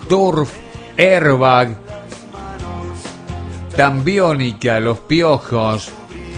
Turf, Airbag, Tambiónica, Los Piojos.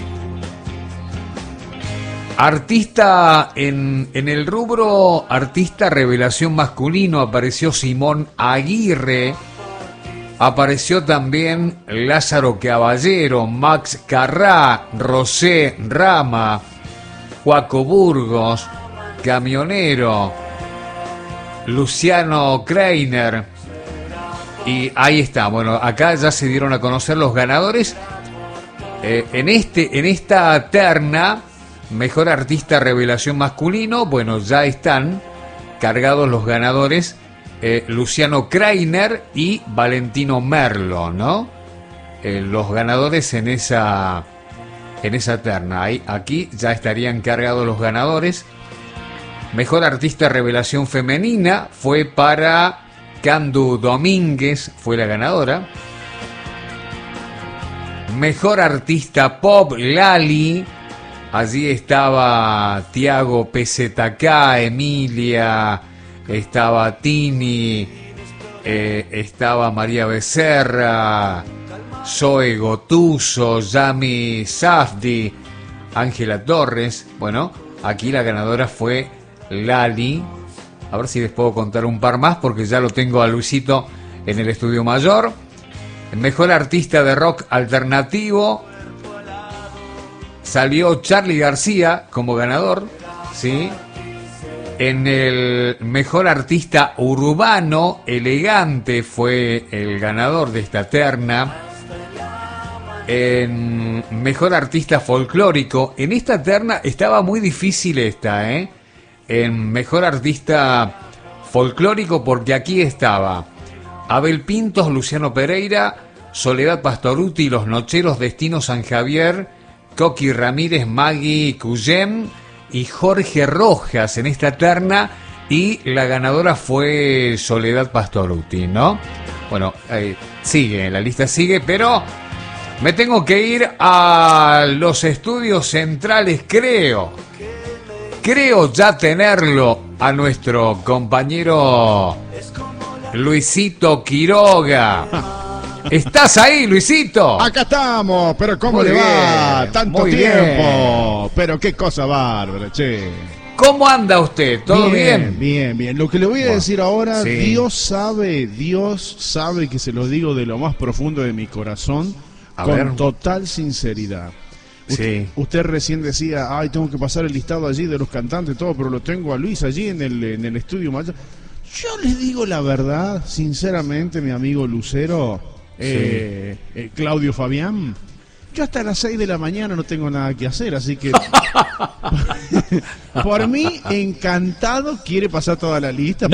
Artista en el rubro artista revelación masculino apareció Simón Aguirre, apareció también Lázaro Caballero, Max Carrá, Rosé Rama, Joaco Burgos, Camionero, Luciano Kreiner. Y ahí está, bueno, acá ya se dieron a conocer los ganadores. En esta terna, mejor artista revelación masculino, bueno, ya están cargados los ganadores, Luciano Kreiner y Valentino Merlo, ¿no? Los ganadores en esa terna. Aquí ya estarían cargados los ganadores. Mejor artista revelación femenina fue para Candu Domínguez, fue la ganadora. Mejor artista pop, Lali. Allí estaba Tiago PZK, Emilia, estaba Tini, estaba María Becerra, Zoe Gotuso, Yami Safdi, Ángela Torres. Bueno, aquí la ganadora fue Lali. A ver si les puedo contar un par más porque ya lo tengo a Luisito en el estudio mayor. Mejor artista de rock alternativo, salió Charly García como ganador, ¿sí? En el mejor artista urbano, Elegante fue el ganador de esta terna. En mejor artista folclórico, en esta terna estaba muy difícil esta, ¿eh? En mejor artista folclórico, porque aquí estaba Abel Pintos, Luciano Pereira, Soledad Pastoruti, Los Nocheros, Destino San Javier, Coqui Ramírez, Maggie Cuyem y Jorge Rojas en esta terna, y la ganadora fue Soledad Pastoruti, ¿no? Bueno, sigue, la lista sigue, pero me tengo que ir a los estudios centrales, creo ya tenerlo a nuestro compañero Luisito Quiroga. ¿Estás ahí, Luisito? Acá estamos, pero ¿cómo Muy le va? bien, Tanto muy tiempo. bien. Pero qué cosa bárbara, che. ¿Cómo anda usted? ¿Todo bien? Bien. Lo que le voy a decir ahora, sí. Dios sabe que se lo digo de lo más profundo de mi corazón, con total sinceridad. Usted recién decía, tengo que pasar el listado allí de los cantantes, todo, pero lo tengo a Luis allí en el estudio mayor. Yo les digo la verdad, sinceramente, mi amigo Lucero, Claudio Fabián, yo hasta las 6 de la mañana no tengo nada que hacer, así que por mí, encantado, quiere pasar toda la lista.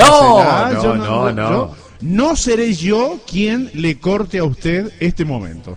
No seré yo quien le corte a usted este momento.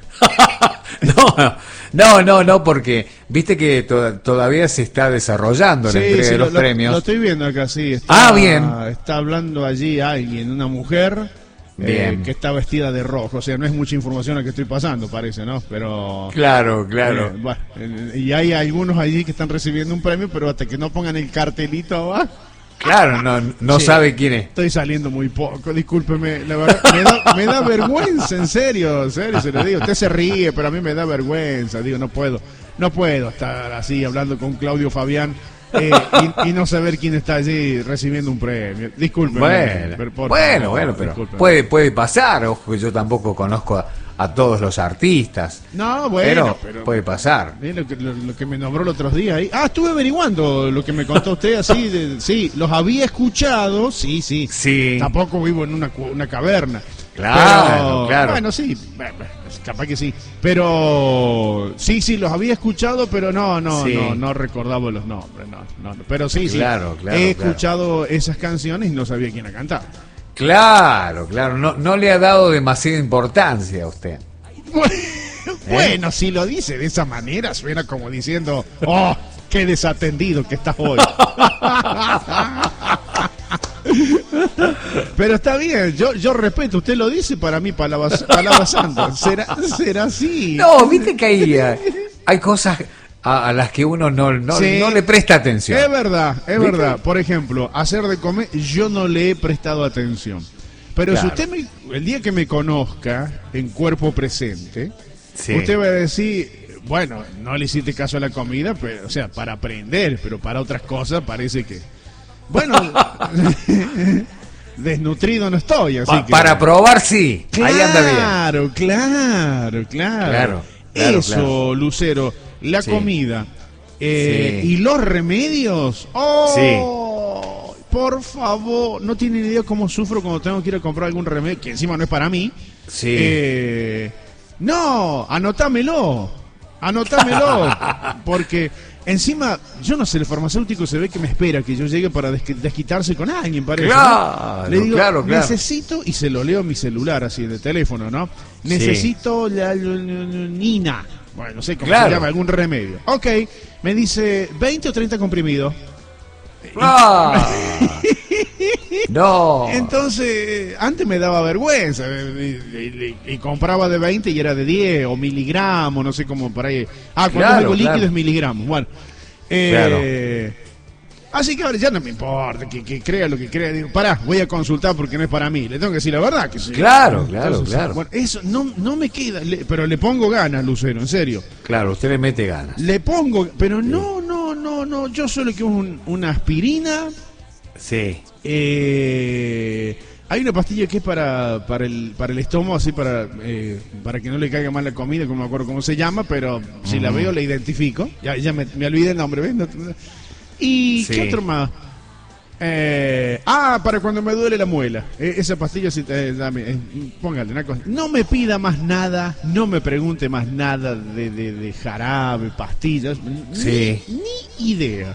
No, porque viste que todavía se está desarrollando la entrega de los premios. Lo estoy viendo acá, sí. Bien. Está hablando allí alguien, una mujer que está vestida de rojo. O sea, no es mucha información la que estoy pasando, parece, ¿no? Pero Claro. Y hay algunos allí que están recibiendo un premio, pero hasta que no pongan el cartelito abajo. Claro, no sabe quién es. Estoy saliendo muy poco, discúlpeme, la verdad, me da vergüenza, en serio, se lo digo. Usted se ríe, pero a mí me da vergüenza, digo, no puedo estar así hablando con Claudio Fabián y no saber quién está allí recibiendo un premio. Discúlpeme. Bueno, pero puede pasar, ojo, que yo tampoco conozco a todos los artistas. No, bueno, pero puede pasar. Lo que me nombró el otro día ahí. Estuve averiguando lo que me contó usted así. Sí, los había escuchado. Sí. Tampoco vivo en una caverna. Claro. Bueno, sí, capaz que sí. Pero sí, los había escuchado, pero no recordaba los nombres. No. Pero sí. Claro, he escuchado esas canciones y no sabía quién la cantaba. Claro, no le ha dado demasiada importancia a usted. Bueno, si lo dice de esa manera, suena como diciendo, qué desatendido que estás hoy. Pero está bien, yo respeto, usted lo dice, para mí, palabra santa. ¿Será así? No, viste que hay cosas a las que uno no le presta atención. Es verdad. Por ejemplo, hacer de comer, yo no le he prestado atención. Pero si usted el día que me conozca en cuerpo presente, sí, usted va a decir, bueno, no le hiciste caso a la comida, pero, o sea, para aprender, pero para otras cosas parece que, bueno, desnutrido no estoy, así que... Para probar, sí, claro, ahí anda bien. Claro. Eso, Lucero, la comida y los remedios. ¡Oh! Sí. Por favor, no tienen idea cómo sufro cuando tengo que ir a comprar algún remedio, que encima no es para mí. Sí. No, anotámelo, porque encima, yo no sé, el farmacéutico se ve que me espera que yo llegue para desquitarse con alguien, parece. Claro, ¿no? Le digo, claro. necesito, y se lo leo en mi celular, así, de teléfono, ¿no? Necesito la Nina, bueno, no sé cómo se llama, algún remedio. Ok, me dice 20 o 30 comprimidos. No. Entonces, antes me daba vergüenza y compraba de 20 y era de 10 o miligramos, no sé cómo por ahí. Cuando es algo líquido es miligramos. Bueno, así que ahora ya no me importa que crea lo que crea. Digo, pará, voy a consultar porque no es para mí. Le tengo que decir la verdad. Que sí. Claro. Bueno, eso no me queda, pero le pongo ganas, Lucero, en serio. Claro, usted le mete ganas. Le pongo, pero no. Yo solo quiero una aspirina. Sí. Hay una pastilla que es para el estómago, así para que no le caiga mal la comida, que no me acuerdo cómo se llama, pero si la veo la identifico. Ya me olvidé el nombre, ¿ves? ¿Y qué otro más? Para cuando me duele la muela. Esa pastilla, póngale una cosa. No me pida más nada, no me pregunte más nada de jarabe, pastillas. Ni idea.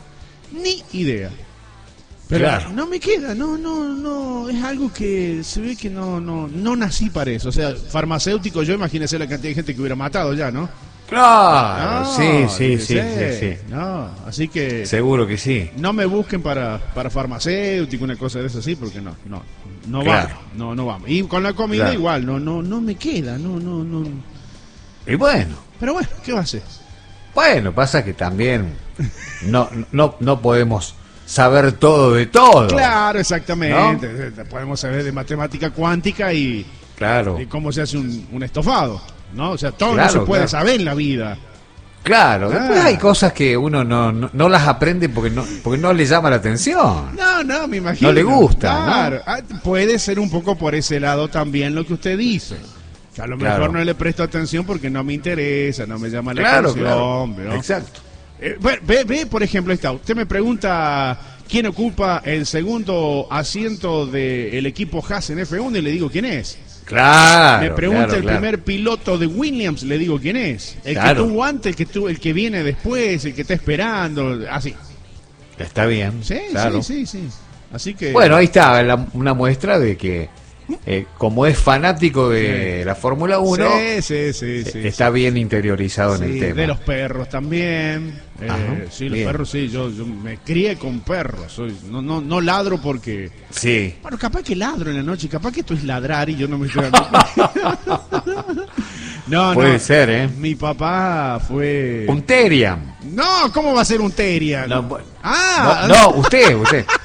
Pero no me queda, no, es algo que se ve que no nací para eso. O sea, farmacéutico, yo imagínese la cantidad de gente que hubiera matado ya, ¿no? Claro, sí. No, así que... Seguro que sí. No me busquen para farmacéutico, una cosa de eso así, porque no claro. vamos. Y con la comida igual, no me queda, no. Y bueno. Pero bueno, ¿qué va a hacer? Bueno, pasa que también no podemos saber todo de todo. Claro, exactamente. ¿No? Podemos saber de matemática cuántica y de cómo se hace un estofado, ¿no? O sea, todo no se puede saber en la vida. Claro, después hay cosas que uno no las aprende porque no le llama la atención. No, me imagino. No le gusta. Claro, ¿no? Puede ser un poco por ese lado también lo que usted dice. Que a lo mejor no le presto atención porque no me interesa, no me llama la atención. ¿No? Exacto. Ve, por ejemplo, ahí está. Usted me pregunta quién ocupa el segundo asiento del equipo Haas en F1 y le digo quién es. Claro. Me pregunta el primer piloto de Williams, le digo quién es. El que tuvo antes, el que viene después, el que está esperando, así. Está bien. Sí. Así que... Bueno, ahí está una muestra de que como es fanático de la Fórmula 1, está bien interiorizado en el tema. De los perros también. Los perros, yo me crié con perros. No ladro porque... Sí. Bueno, capaz que ladro en la noche, capaz que esto es ladrar y yo no me estoy dando cuenta. Puede ser, ¿eh? Mi papá fue... Un Terian. No, ¿cómo va a ser un Terian? No, usted.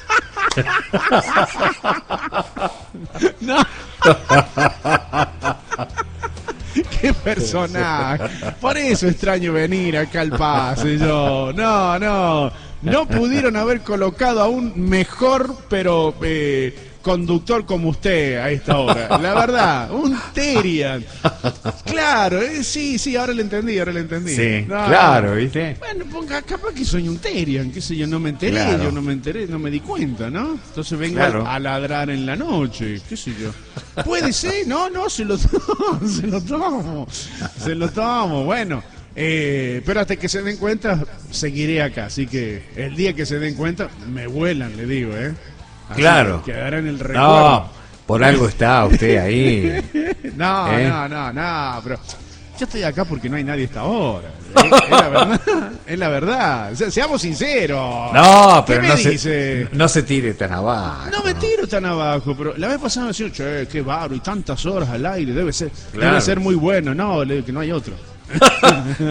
No. Qué personaje. Por eso extraño venir acá al pase. Yo no pudieron haber colocado a un mejor pero conductor como usted a esta hora. La verdad, un Terian. Claro, sí, ahora le entendí. Sí, claro, ¿viste? Bueno, capaz que soy un Terian, qué sé yo, no me enteré, no me di cuenta, ¿no? Entonces vengo a ladrar en la noche, qué sé yo. Puede ser, no, se lo tomo, bueno. Pero hasta que se den cuenta, seguiré acá, así que el día que se den cuenta, me vuelan, le digo, Así claro. Quedará en el recuerdo. Por algo está usted ahí. No, pero yo estoy acá porque no hay nadie hasta ahora. Es la verdad. O sea, seamos sinceros. No, pero no se tire tan abajo. No me tiro tan abajo, pero la vez pasada me decían, che, qué bárbaro, y tantas horas al aire, debe ser muy bueno. No, le digo que no hay otro.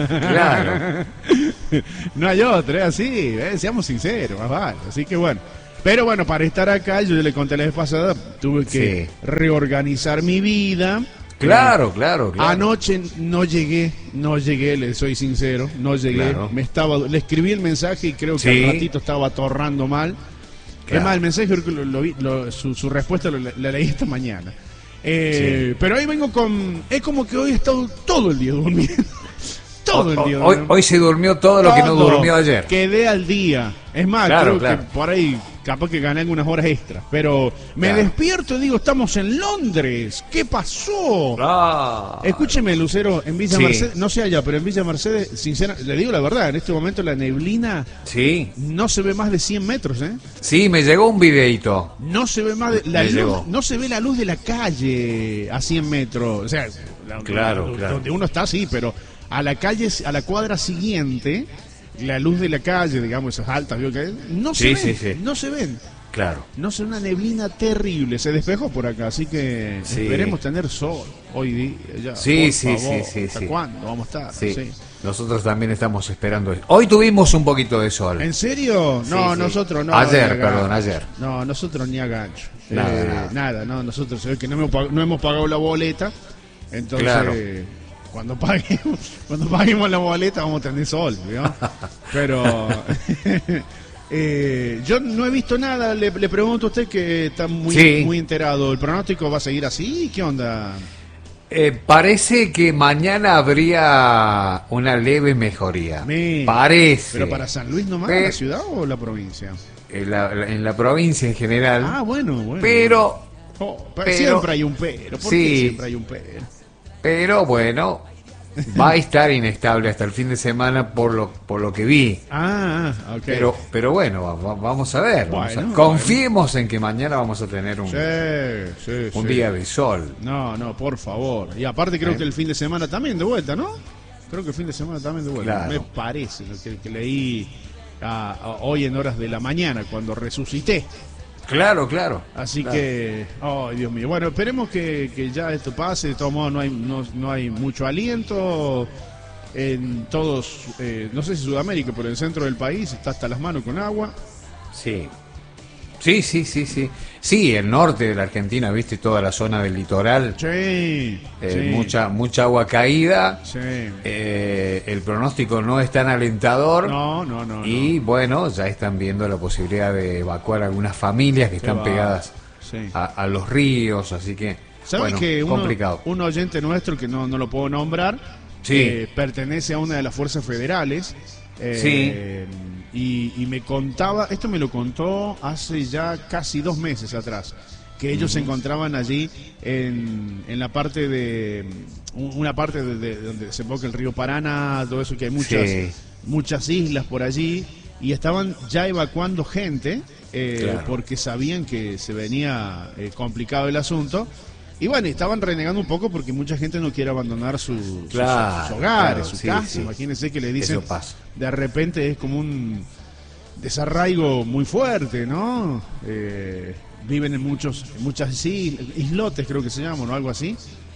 Claro. No hay otro, es así, seamos sinceros, más vale. Así que bueno. Pero bueno, para estar acá, yo le conté la vez pasada, tuve que reorganizar mi vida. Claro. Anoche no llegué, le soy sincero, no llegué. Claro. Le escribí el mensaje y creo que al ratito estaba atorrando mal. Claro. Es más, el mensaje creo que su respuesta la leí esta mañana. Pero ahí vengo con... Es como que hoy he estado todo el día durmiendo. Todo el día durmiendo. Hoy se durmió todo lo que no durmió ayer. Quedé al día. Es más, creo que por ahí capaz que gané algunas horas extras. Pero me despierto y digo, estamos en Londres. ¿Qué pasó? Escúcheme, Lucero, en Villa Mercedes, no sé allá, pero en Villa Mercedes, sinceramente, le digo la verdad, en este momento la neblina no se ve más de 100 metros, ¿eh? Sí, me llegó un videito. No se ve más de la luz, no se ve la luz de la calle a 100 metros. O sea, donde uno está así, pero a la calle, a la cuadra siguiente, la luz de la calle, digamos, esas altas, no se ven, no se ven. Claro. No se ve, una neblina terrible. Se despejó por acá, así que esperemos tener sol hoy día. Ya, sí. ¿Hasta cuándo vamos a estar? Sí. Nosotros también estamos esperando eso. Hoy tuvimos un poquito de sol. ¿En serio? No, nosotros no. Ayer. No, nosotros ni a gancho. Nada. No, nosotros que no hemos pagado la boleta, entonces... Cuando paguemos la boleta vamos a tener sol, ¿no? Pero yo no he visto nada. Le pregunto a usted, que está muy enterado. ¿El pronóstico va a seguir así? ¿Qué onda? Parece que mañana habría una leve mejoría. Parece. ¿Pero para San Luis nomás, la ciudad o la provincia? En la provincia en general. Ah, bueno. Pero siempre hay un pero. ¿Por qué siempre hay un pero? Pero bueno, va a estar inestable hasta el fin de semana por lo que vi. Ok. Pero bueno, vamos a ver. Confiemos en que mañana vamos a tener un día de sol. No, por favor. Y aparte creo que el fin de semana también de vuelta, ¿no? Creo que el fin de semana también de vuelta. Claro. Me parece que leí hoy en horas de la mañana, cuando resucité. Claro. Así que, Dios mío. Bueno, esperemos que ya esto pase. De todos modos, no hay mucho aliento en todos, no sé si Sudamérica, pero en el centro del país está hasta las manos con agua. Sí, el norte de la Argentina, viste, toda la zona del litoral. Sí. Mucha agua caída. Sí. El pronóstico no es tan alentador. No. Y bueno, ya están viendo la posibilidad de evacuar algunas familias que están pegadas a los ríos, así que ¿sabes que complicado? Un oyente nuestro, que no lo puedo nombrar, pertenece a una de las fuerzas federales. Y me contaba, esto me lo contó hace ya casi 2 meses atrás, que ellos se encontraban allí en la parte una parte de donde desemboca el río Paraná, todo eso, que hay muchas islas por allí, y estaban ya evacuando gente porque sabían que se venía complicado el asunto. Y bueno, estaban renegando un poco porque mucha gente no quiere abandonar sus hogares, su casa. Imagínense que le dicen, de repente es como un desarraigo muy fuerte, ¿no? Viven en muchas islotes, creo que se llaman, o algo así.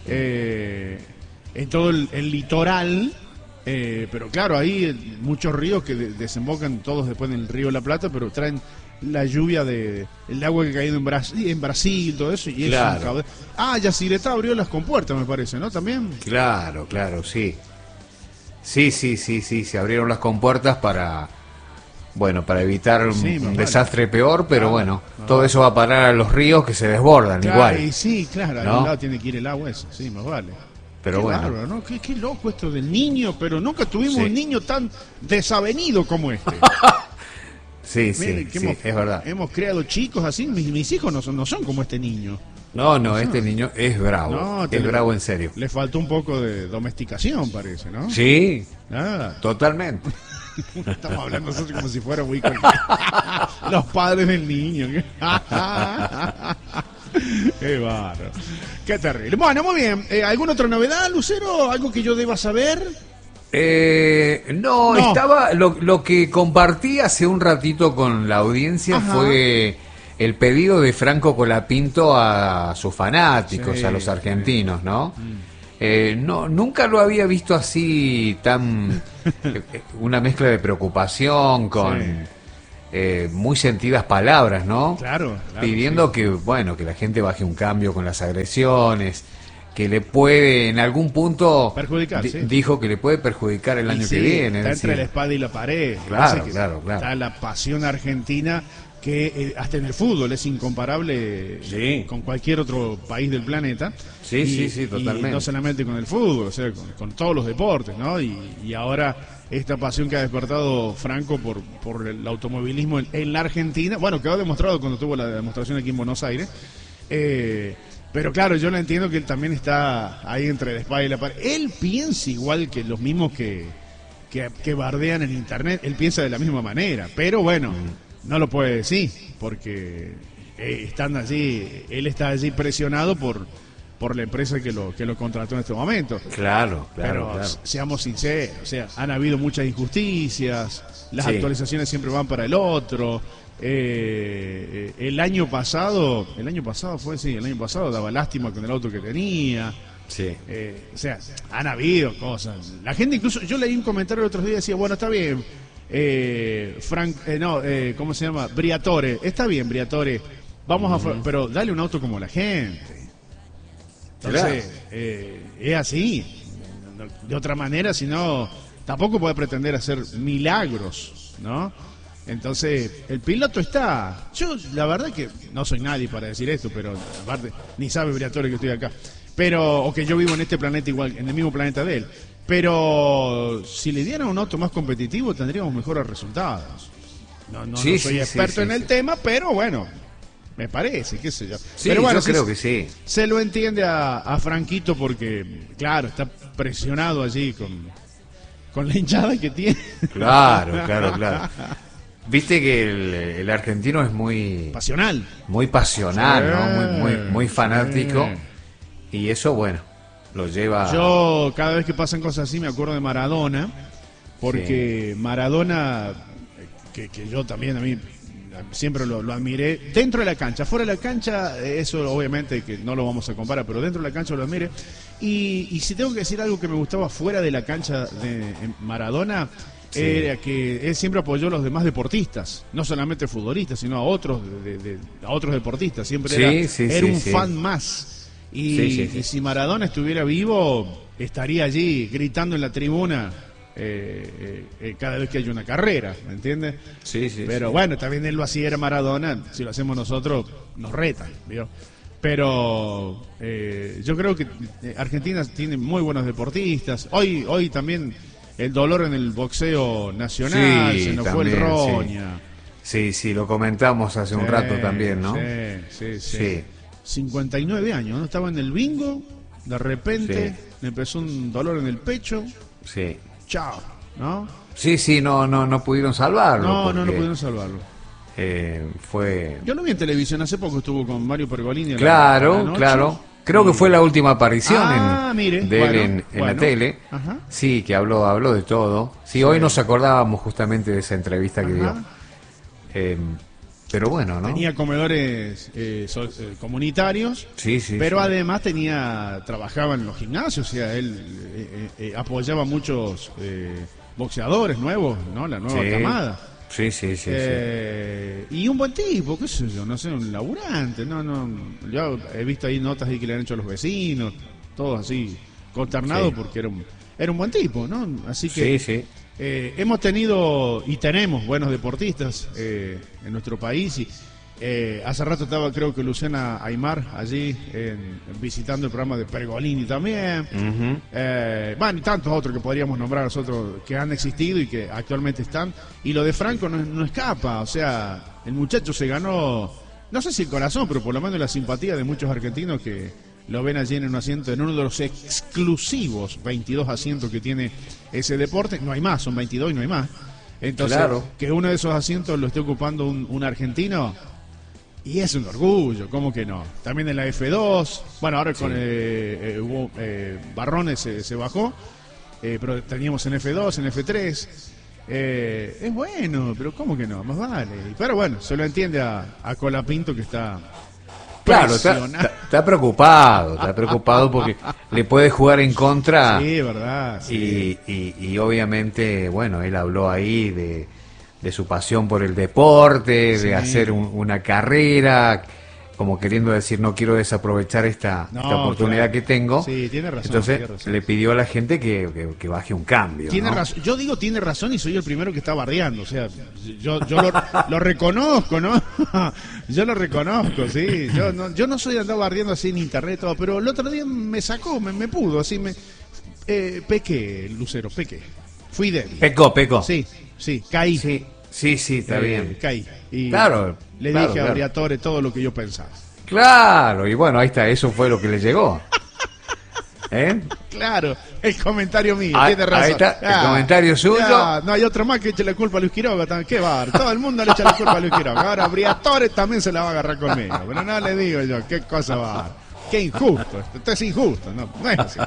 En todo el litoral, pero claro, hay muchos ríos que desembocan todos después en el río de la Plata, pero traen la lluvia el agua que ha caído en Brasil, todo eso, y es un caudal. Yacyretá abrió las compuertas, me parece, ¿no? También. Claro, sí. Sí, se abrieron las compuertas para evitar un desastre peor, pero todo eso va a parar a los ríos que se desbordan igual. Claro, a algún lado tiene que ir el agua eso, más vale. Pero qué bueno. Bárbaro, ¿no? Qué loco esto del niño, pero nunca tuvimos un niño tan desavenido como este. Miren, es verdad. Hemos creado chicos así, mis hijos no son como este niño. No, este niño es bravo, bravo en serio. Le faltó un poco de domesticación, parece, ¿no? Sí, totalmente. Estamos hablando nosotros como si fuera muy los padres del niño. Qué bárbaro. Qué terrible. Bueno, muy bien. ¿Alguna otra novedad, Lucero? ¿Algo que yo deba saber? No, estaba lo que compartí hace un ratito con la audiencia fue el pedido de Franco Colapinto a sus fanáticos, a los argentinos, ¿no? Nunca lo había visto así tan una mezcla de preocupación con muy sentidas palabras, ¿no? Claro, pidiendo que, bueno, que la gente baje un cambio con las agresiones, que le puede, en algún punto, perjudicar, dijo que le puede perjudicar el año que viene. Está entre la espada y la pared. Claro. Está la pasión argentina que hasta en el fútbol es incomparable con cualquier otro país del planeta. Sí, totalmente. Y no solamente con el fútbol, o sea, con todos los deportes, ¿no? Y ahora esta pasión que ha despertado Franco por el automovilismo en la Argentina, bueno, quedó demostrado cuando tuvo la demostración aquí en Buenos Aires. Pero claro, yo lo entiendo que él también está ahí entre la espada y la pared. Él piensa igual que los mismos que bardean en internet, él piensa de la misma manera, pero bueno, no lo puede decir, porque están allí, él está allí presionado por la empresa que lo contrató en este momento. Claro. Seamos sinceros, o sea, han habido muchas injusticias, las actualizaciones siempre van para el otro. El año pasado daba lástima con el auto que tenía. O sea, han habido cosas. La gente incluso, yo leí un comentario el otro día y decía, bueno, está bien, ¿cómo se llama? Briatore, está bien, Briatore, vamos pero dale un auto como la gente. Entonces, es así. De otra manera, si no, tampoco puede pretender hacer milagros, ¿no? Entonces, el piloto está... Yo, la verdad que no soy nadie para decir esto, pero aparte, ni sabe Briatore que estoy acá. O que yo vivo en este planeta igual, en el mismo planeta de él. Pero si le dieran un auto más competitivo, tendríamos mejores resultados. No soy experto en el tema, pero bueno, me parece, qué sé yo. Pero bueno, yo creo que sí. Se lo entiende a Franquito porque, claro, está presionado allí con la hinchada que tiene. Claro. Viste que el argentino es muy pasional, ¿no? Muy fanático, y eso, bueno, lo lleva. Yo cada vez que pasan cosas así me acuerdo de Maradona, porque Maradona, que yo también a mí siempre lo admiré dentro de la cancha, fuera de la cancha eso obviamente que no lo vamos a comparar, pero dentro de la cancha lo admiré. Y si tengo que decir algo que me gustaba fuera de la cancha de Maradona, era que él siempre apoyó a los demás deportistas, no solamente futbolistas, sino a otros a otros deportistas. Siempre era un fan más. Y si Maradona estuviera vivo, estaría allí gritando en la tribuna cada vez que hay una carrera, ¿me entiendes? Pero bueno, también él lo hacía, era Maradona. Si lo hacemos nosotros, nos retan, ¿vio? Pero yo creo que Argentina tiene muy buenos deportistas. Hoy también el dolor en el boxeo nacional, se nos fue el Roña. Sí, lo comentamos hace un rato también, ¿no? Sí. 59 años, ¿no? Estaba en el bingo, de repente le empezó un dolor en el pecho. Chao, ¿no? No pudieron salvarlo. No pudieron salvarlo. Yo lo vi en televisión hace poco, estuvo con Mario Pergolini. Claro. Creo que fue la última aparición de él en la tele. Ajá. Sí, que habló de todo. Hoy nos acordábamos justamente de esa entrevista que dio. Pero bueno, ¿no? Tenía comedores comunitarios, pero además trabajaba en los gimnasios, o sea, él apoyaba a muchos boxeadores nuevos, ¿no? La nueva camada. Sí. Y un buen tipo, qué sé yo, no sé, un laburante, yo he visto ahí notas ahí que le han hecho a los vecinos, todos así, consternados porque era un buen tipo, ¿no? Así que hemos tenido y tenemos buenos deportistas en nuestro país y hace rato estaba creo que Luciana Aymar allí visitando el programa de Pergolini también. Y tantos otros que podríamos nombrar nosotros que han existido y que actualmente están, y lo de Franco no escapa, o sea, el muchacho se ganó, no sé si el corazón, pero por lo menos la simpatía de muchos argentinos que lo ven allí en un asiento, en uno de los exclusivos 22 asientos que tiene ese deporte. No hay más, son 22 y no hay más. Entonces, que uno de esos asientos lo esté ocupando un argentino, y es un orgullo, ¿cómo que no? También en la F2, bueno, ahora con Barrones se bajó, pero teníamos en F2, en F3. Es bueno, pero ¿cómo que no? Más vale. Pero bueno, se lo entiende a Colapinto, que está... Claro, está preocupado porque le puede jugar en contra. Sí, verdad. Y obviamente, bueno, él habló ahí de su pasión por el deporte, Sí. de hacer una carrera, como queriendo decir, no quiero desaprovechar esta oportunidad que tengo. Sí, tiene razón. Entonces tiene razón. le pidió a la gente que baje un cambio. Tiene ¿no? razón. Yo digo tiene razón y soy el primero que está bardeando. O sea, yo lo reconozco, ¿no? Yo lo reconozco, sí. Yo no soy de andar bardeando así en internet, todo, pero el otro día me sacó, me pudo, así pequé, Lucero, pequé. Fui débil. Pecó. Sí, caí. Sí, está bien. Caí. Y Claro. le dije a Briatore todo lo que yo pensaba. Claro, y bueno, ahí está, eso fue lo que le llegó. ¿Eh? Claro, el comentario mío, tiene razón. Ahí está, el comentario suyo. No hay otro más que eche la culpa a Luis Quiroga también. Qué bar, todo el mundo le echa la culpa a Luis Quiroga. Ahora Briatore también se la va a agarrar conmigo. Pero no le digo yo, qué cosa va. Qué injusto, esto es injusto, no es así.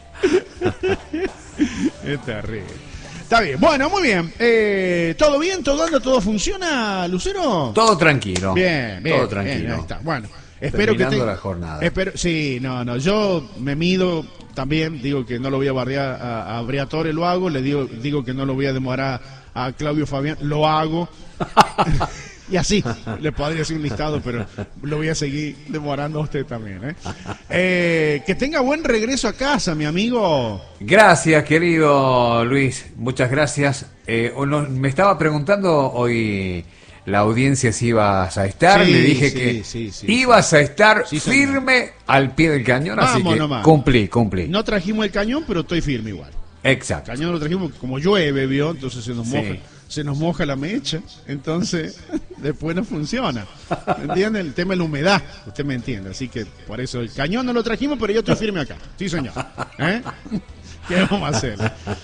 Es terrible. Está bien, bueno, muy bien. ¿Todo bien? ¿Todo anda? ¿Todo funciona, Lucero? Todo tranquilo. Bien, todo tranquilo. Bien, ahí está. Bueno, espero terminando que la jornada. Sí, no, yo me mido también, digo que no lo voy a bardear a Briatore, lo hago, digo que no lo voy a demorar a Claudio Fabián, lo hago. Y así, le podría hacer un listado, pero lo voy a seguir demorando a usted también. Que tenga buen regreso a casa, mi amigo. Gracias, querido Luis. Muchas gracias. Me estaba preguntando hoy la audiencia si ibas a estar. Sí, Le dije sí, que ibas a estar Sí, señor. firme al pie del cañón, así Vamos que nomás. cumplí. No trajimos el cañón, pero estoy firme igual. Exacto. El cañón lo trajimos porque como llueve, ¿vio? Entonces Sí. se nos moja la mecha, entonces después no funciona. ¿Me entiende? El tema es la humedad, usted me entiende. Así que por eso el cañón no lo trajimos, pero yo estoy firme acá. Sí, señor. ¿Qué vamos a hacer?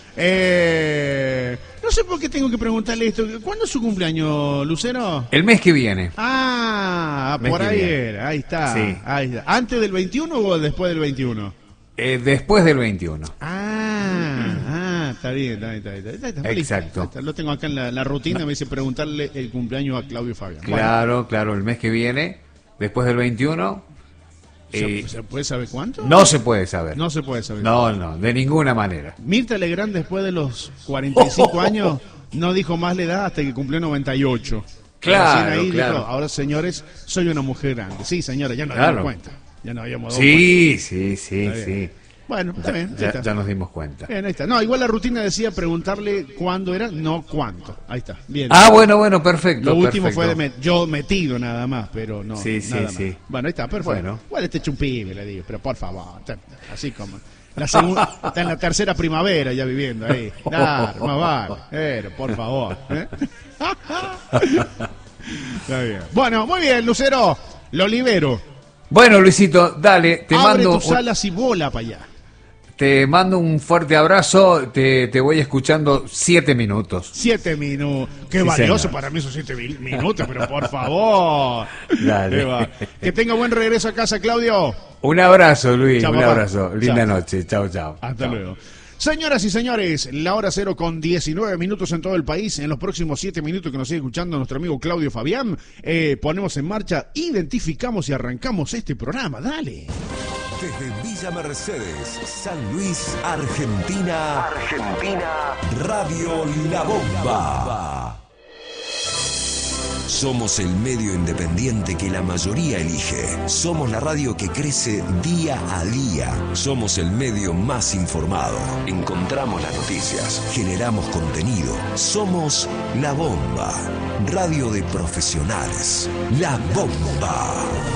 No sé por qué tengo que preguntarle esto. ¿Cuándo es su cumpleaños, Lucero? El mes que viene. Por Mes que ahí viene. era. Ahí está. Sí. Ahí está. ¿Antes del 21 o después del 21? Después del 21. Está bien. Está Exacto. listo. Lo tengo acá en la rutina, me dice preguntarle el cumpleaños a Claudio Fabián. Claro, el mes que viene, después del 21. ¿Se puede saber cuánto? No se puede saber. No se puede saber. No, de ninguna manera. Mirta Legrand, después de los 45 años, no dijo más la edad hasta que cumplió 98. Claro, Recién ahí claro. dijo, ahora señores, soy una mujer grande. Sí, señora, ya nos dimos cuenta. Ya nos habíamos dado cuenta. Sí. Bueno, está bien. Ahí está. Ya nos dimos cuenta. Bien, ahí está. No, igual la rutina decía preguntarle cuándo era, no cuánto. Ahí está. Bien. Bueno, perfecto. Lo último perfecto. fue yo metido nada más, pero no. Sí, nada más. sí. Bueno, ahí está, perfecto. Bueno. Igual este chumpibe, le digo, pero por favor, así como. Está en la tercera primavera ya viviendo ahí. Claro, más vale. Pero, por favor. Está bien. Bueno, muy bien, Lucero. Lo libero. Bueno, Luisito, dale, te Abre mando. tus alas y bola para allá. Te mando un fuerte abrazo, te voy escuchando 7 minutos. 7 minutos. Qué Sí, valioso señor. para mí esos 7 minutos, pero por favor. Dale. Que tenga buen regreso a casa, Claudio. Un abrazo, Luis, Chao, un papá. abrazo. Linda Chao. noche, chao. Hasta luego. Señoras y señores, la hora 0 con 19 minutos en todo el país. En los próximos 7 minutos que nos sigue escuchando nuestro amigo Claudio Fabián, ponemos en marcha, identificamos y arrancamos este programa. Dale. Desde Villa Mercedes, San Luis, Argentina, Radio La Bomba. Somos el medio independiente que la mayoría elige. Somos la radio que crece día a día. Somos el medio más informado. Encontramos las noticias, generamos contenido. Somos La Bomba. Radio de profesionales. La Bomba.